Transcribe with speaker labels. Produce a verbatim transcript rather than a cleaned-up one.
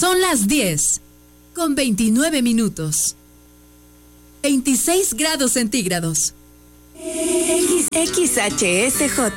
Speaker 1: Son las diez, con veintinueve minutos. veintiséis grados centígrados.
Speaker 2: X H S J.